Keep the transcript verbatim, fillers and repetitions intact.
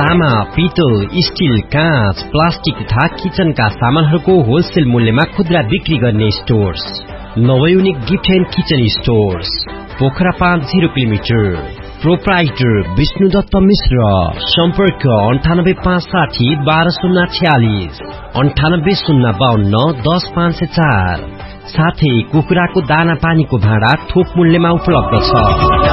तामा, पितल, स्टील, काँच, प्लास्टिक तथा किचनका सामानहरूको होलसेल मूल्यमा खुद्रा बिक्री गर्ने stores नवयुनिक gift and kitchen stores, Pokhara पाँच जिरो किलोमिटर। प्रोप्राइटर विष्णुदत्त मिश्र। सम्पर्क अन्ठानब्बे पाँच साठी बाह्र शून्य छयालिस, अन्ठानब्बे शून्य बाहन्न दस पाँच सय चार। साथै कुखुराको दाना पानीको भाँडा थोक मूल्यमा उपलब्ध छ।